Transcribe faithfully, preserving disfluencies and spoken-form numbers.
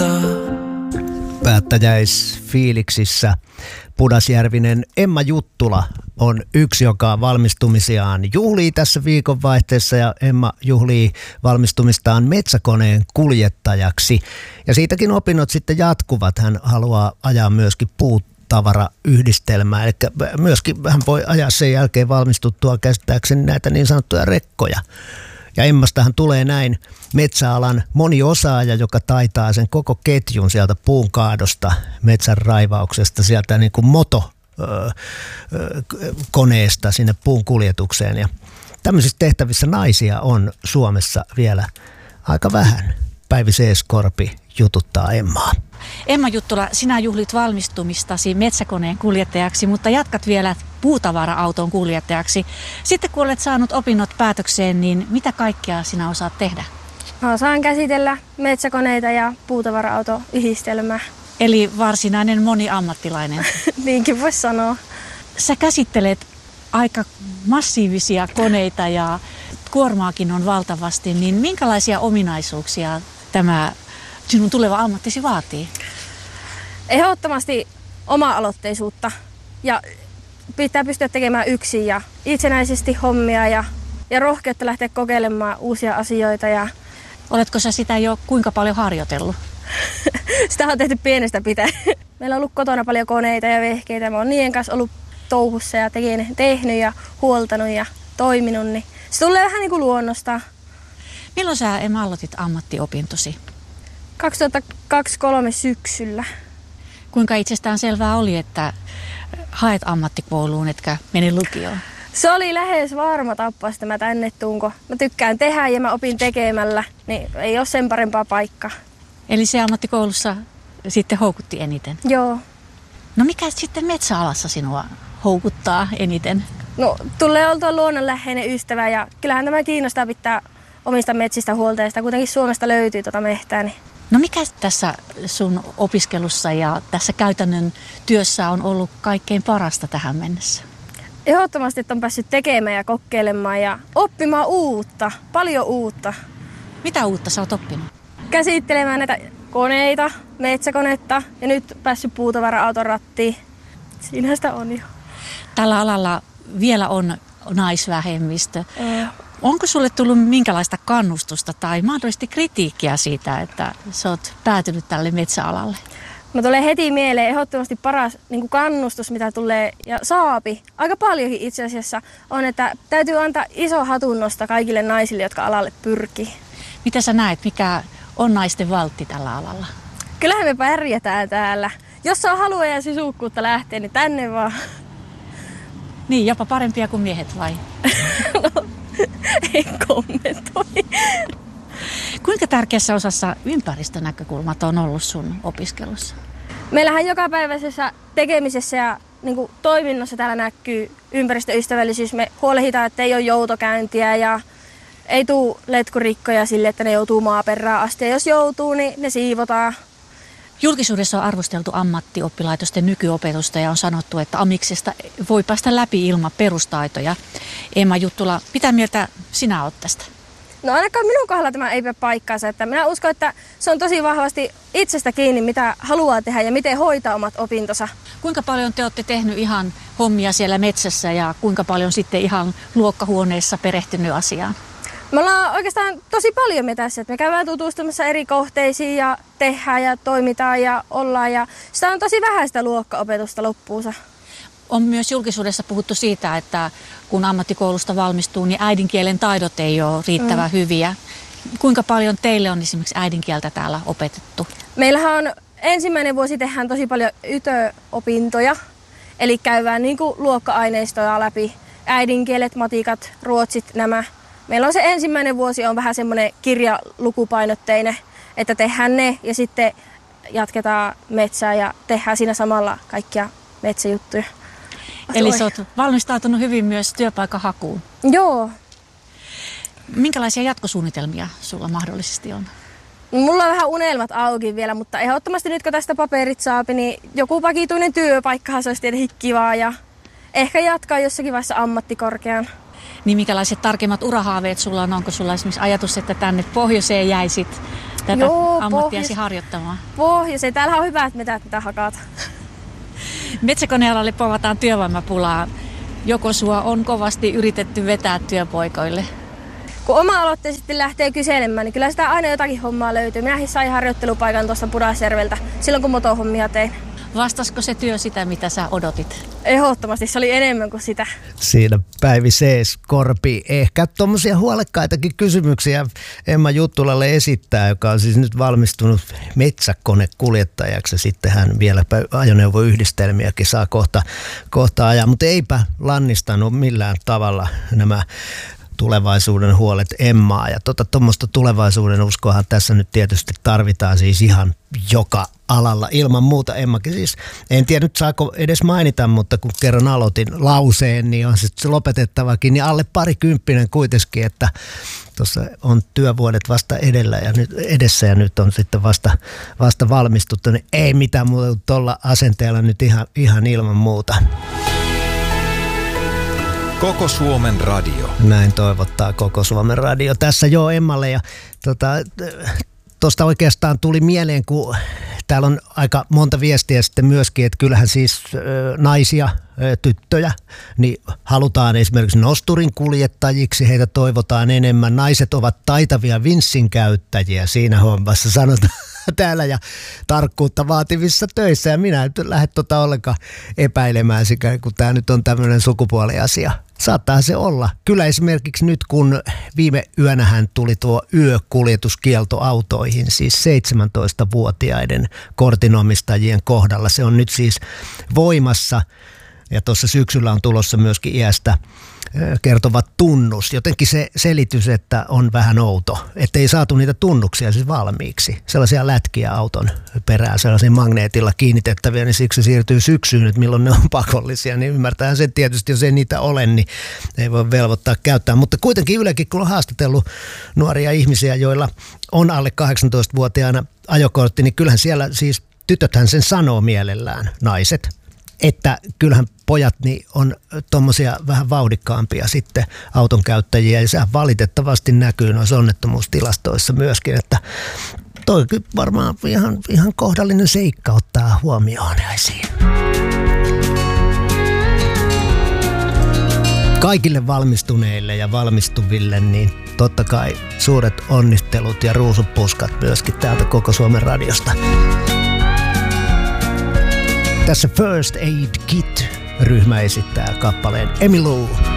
Päättäjäisfiiliksissä Pudasjärvinen Emma Juttula on yksi, joka valmistumisiaan juhlii tässä viikonvaihteessa, ja Emma juhlii valmistumistaan metsäkoneen kuljettajaksi. Ja siitäkin opinnot sitten jatkuvat. Hän haluaa ajaa myöskin puutavarayhdistelmää, eli myöskin hän voi ajaa sen jälkeen valmistuttua käsittääkseni näitä niin sanottuja rekkoja. Ja Emmastahan tulee näin metsäalan moniosaaja, joka taitaa sen koko ketjun sieltä puun kaadosta, metsän raivauksesta, sieltä niin kuin motokoneesta sinne puun kuljetukseen. Ja tämmöisissä tehtävissä naisia on Suomessa vielä aika vähän. Päivi Seeskorpi jututtaa Emmaa. Emma Juttula, sinä juhlit valmistumistasi metsäkoneen kuljettajaksi, mutta jatkat vielä puutavara-auton kuljettajaksi. Sitten kun olet saanut opinnot päätökseen, niin mitä kaikkea sinä osaat tehdä? Mä osaan käsitellä metsäkoneita ja puutavara-autoyhdistelmää. Eli varsinainen moniammattilainen. Niinkin voisi sanoa. Sä käsittelet aika massiivisia koneita ja kuormaakin on valtavasti, niin minkälaisia ominaisuuksia tämä sinun tuleva ammattisi vaatii? Ehdottomasti oma-aloitteisuutta ja pitää pystyä tekemään yksin ja itsenäisesti hommia ja, ja rohkeutta lähteä kokeilemaan uusia asioita. Ja oletko sä sitä jo kuinka paljon harjoitellut? Sitä on tehty pienestä pitäen. Meillä on ollut kotona paljon koneita ja vehkeitä. Mä oon niiden kanssa ollut touhussa ja tehnyt ja huoltanut ja toiminut. Niin se tulee vähän niin kuin luonnosta. Milloin sä, Emma, aloitit ammattiopintosi? kaksituhattakaksikymmentäkolme syksyllä. Kuinka itsestään selvää oli, että haet ammattikouluun, etkä mene lukioon? Se oli lähes varma tapaus, että mä tänne tuunko. Mä tykkään tehdä ja mä opin tekemällä, niin ei ole sen parempaa paikkaa. Eli se ammattikoulussa sitten houkutti eniten? Joo. No mikä sitten metsäalassa sinua houkuttaa eniten? No tulee oltua luonnonläheinen ystävä ja kyllähän tämä kiinnostaa pitää omista metsistä huolta ja sitä kuitenkin Suomesta löytyy tuota mehtää. Niin. No mikä tässä sun opiskelussa ja tässä käytännön työssä on ollut kaikkein parasta tähän mennessä? Ehdottomasti, että on päässyt tekemään ja kokeilemaan ja oppimaan uutta, paljon uutta. Mitä uutta sä oot oppinut? Käsittelemään näitä koneita, metsäkonetta ja nyt päässyt puutavara-auton rattiin. Siinähän sitä on jo. Tällä alalla vielä on naisvähemmistö. Mm. Onko sulle tullut minkälaista kannustusta tai mahdollisesti kritiikkiä siitä, että sä oot päätynyt tälle metsäalalle? No tulee heti mieleen ehdottomasti paras niin kuin kannustus, mitä tulee ja saapi. Aika paljonkin itse asiassa on, että täytyy antaa iso hatunnosta kaikille naisille, jotka alalle pyrkii. Mitä sä näet, mikä on naisten valtti tällä alalla? Kyllähän me pärjätään täällä. Jos on halua ja sisukkuutta lähteä, niin tänne vaan. Niin, jopa parempia kuin miehet vai? No, ei kommentoi. Kuinka tärkeässä osassa ympäristönäkökulmat on ollut sun opiskelussa? Meillähän jokapäiväisessä tekemisessä ja niin kuin toiminnassa täällä näkyy ympäristöystävällisyys. Me huolehditaan, että ei ole joutokäyntiä ja ei tule letkurikkoja sille, että ne joutuu maaperään asti. Ja jos joutuu, niin ne siivotaan. Julkisuudessa on arvosteltu ammattioppilaitosten nykyopetusta ja on sanottu, että amiksesta voi päästä läpi ilman perustaitoja. Emma Juttula, mitä mieltä sinä olet tästä? No ainakaan minun kohdalla tämä ei pidä paikkaansa. Että minä uskon, että se on tosi vahvasti itsestä kiinni, mitä haluaa tehdä ja miten hoitaa omat opintonsa. Kuinka paljon te olette tehnyt ihan hommia siellä metsässä ja kuinka paljon sitten ihan luokkahuoneessa perehtynyt asiaan? Me ollaan oikeastaan tosi paljon metässä. Me käydään tutustumassa eri kohteisiin ja tehdään ja toimitaan ja ollaan. Ja sitä on tosi vähän sitä luokkaopetusta loppuunsa. On myös julkisuudessa puhuttu siitä, että kun ammattikoulusta valmistuu, niin äidinkielen taidot ei ole riittävän mm. hyviä. Kuinka paljon teille on esimerkiksi äidinkieltä täällä opetettu? Meillähän on ensimmäinen vuosi tehdään tosi paljon ytöopintoja. Eli käydään niin kuin luokka-aineistoja läpi. Äidinkielet, matikat, ruotsit, nämä. Meillä on se ensimmäinen vuosi on vähän semmoinen kirjalukupainotteinen, että tehdään ne ja sitten jatketaan metsää ja tehdään siinä samalla kaikkia metsäjuttuja. Eli sä oot valmistautunut hyvin myös työpaikan hakuun. Joo. Minkälaisia jatkosuunnitelmia sulla mahdollisesti on? Mulla on vähän unelmat auki vielä, mutta ehdottomasti nyt kun tästä paperit saapi, niin joku vakituinen työpaikkahan se olisi tietenkin kivaa ja ehkä jatkaa jossakin vaiheessa ammattikorkean. Niin minkälaiset tarkemmat urahaaveet sulla on? Onko sulla esimerkiksi ajatus, että tänne pohjoiseen jäisit? tätä Joo, ammattiasi pohjus. harjoittamaan? Pohjoiseen. Täällä on hyvät metät, mitä hakata. Metsäkonealalle povataan työvoimapulaa. Joko sua on kovasti yritetty vetää työpoikoille? Kun oma-aloitteisesti lähtee kyselemään, niin kyllä sitä aina jotakin hommaa löytyy. Minäkin sain harjoittelupaikan tuosta Pudasjärveltä silloin, kun motohommia tein. Vastasko se työ sitä, mitä sä odotit? Ehdottomasti, se oli enemmän kuin sitä. Siinä Päivi Sees-Korpi ehkä tuommoisia huolekkaitakin kysymyksiä Emma Juttulalle esittää, joka on siis nyt valmistunut metsäkonekuljettajaksi. Sitten hän vielä ajoneuvoyhdistelmiäkin saa kohta, kohta ajaa, mutta eipä lannistanut millään tavalla nämä tulevaisuuden huolet Emmaa. Ja tuommoista tota, tulevaisuuden uskoahan tässä nyt tietysti tarvitaan siis ihan joka alalla. Ilman muuta Emmakin siis, en tiedä nyt saako edes mainita, mutta kun kerran aloitin lauseen, niin on se lopetettavakin, niin alle parikymppinen kuitenkin, että tuossa on työvuodet vasta edellä ja nyt edessä ja nyt on sitten vasta, vasta valmistuttu, niin ei mitään muuta tuolla asenteella nyt ihan, ihan ilman muuta. Koko Suomen radio. Näin toivottaa Koko Suomen radio. Tässä jo Emmalle ja tota, tuosta oikeastaan tuli mieleen, kun täällä on aika monta viestiä sitten myöskin, että kyllähän siis ö, naisia, ö, tyttöjä, niin halutaan esimerkiksi nosturin kuljettajiksi, heitä toivotaan enemmän. Naiset ovat taitavia vinssin käyttäjiä siinä hommassa, sanotaan täällä ja tarkkuutta vaativissa töissä. Ja minä en lähde tota ollenkaan epäilemään sitä, kun tämä nyt on tämmöinen sukupuoliasia. Saattaa se olla. Kyllä esimerkiksi nyt, kun viime yönähän tuli tuo yökuljetuskielto autoihin, siis seitsemäntoistavuotiaiden kortinomistajien kohdalla. Se on nyt siis voimassa ja tuossa syksyllä on tulossa myöskin iästä kertova tunnus. Jotenkin se selitys, että on vähän outo, että ei saatu niitä tunnuksia siis valmiiksi. Sellaisia lätkiä auton perään, sellaisia magneetilla kiinnitettäviä, niin siksi se siirtyy syksyyn, että milloin ne on pakollisia. Niin ymmärtää sen tietysti, jos ei niitä ole, niin ei voi velvoittaa käyttää. Mutta kuitenkin Ylekin, kun on haastatellut nuoria ihmisiä, joilla on alle kahdeksantoistavuotiaana ajokortti, niin kyllähän siellä siis tytöthän sen sanoo mielellään, naiset, että kyllähän pojat niin on tommosia vähän vauhdikkaampia sitten auton käyttäjiä ja se valitettavasti näkyy noissa onnettomuustilastoissa myöskin, että toi varmaan ihan, ihan kohdallinen seikka ottaa huomioon esiin. Kaikille valmistuneille ja valmistuville niin totta kai suuret onnittelut ja ruusupuskat myöskin täältä Koko Suomen radiosta. Tässä First Aid Kit -ryhmä esittää kappaleen Emmylou.